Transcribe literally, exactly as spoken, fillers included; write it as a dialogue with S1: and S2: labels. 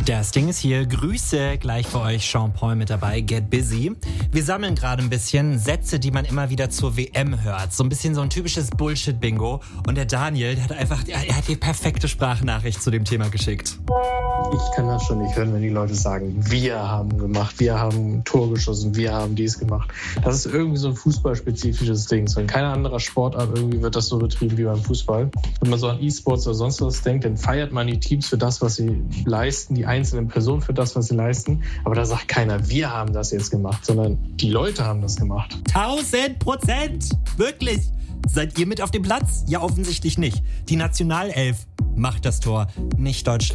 S1: Das Ding ist hier. Grüße, gleich für euch Sean Paul mit dabei, Get Busy. Wir sammeln gerade ein bisschen Sätze, die man immer wieder zur W M hört. So ein bisschen so ein typisches Bullshit-Bingo. Und der Daniel, der hat einfach, er hat die perfekte Sprachnachricht zu dem Thema geschickt.
S2: Ich kann das schon nicht hören, wenn die Leute sagen, wir haben gemacht, wir haben ein Tor geschossen, wir haben dies gemacht. Das ist irgendwie so ein fußballspezifisches Ding. So in keiner anderer Sportart irgendwie wird das so betrieben wie beim Fußball. Wenn man so an E-Sports oder sonst was denkt, dann feiert man die Teams für das, was sie leisten, die einzelnen Personen für das, was sie leisten. Aber da sagt keiner, wir haben das jetzt gemacht, sondern die Leute haben das gemacht.
S1: Tausend Prozent! Wirklich! Seid ihr mit auf dem Platz? Ja, offensichtlich nicht. Die Nationalelf macht das Tor, nicht Deutschland.